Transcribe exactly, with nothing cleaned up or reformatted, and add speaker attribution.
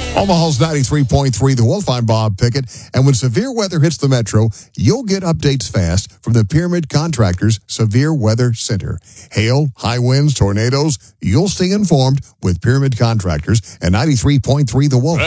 Speaker 1: Omaha's ninety-three point three, The Wolf. I'm Bob Pickett. And when severe weather hits the metro, you'll get updates fast from the Pyramid Contractors Severe Weather Center. Hail, high winds, tornadoes, you'll stay informed with Pyramid Contractors and ninety-three point three The Wolf.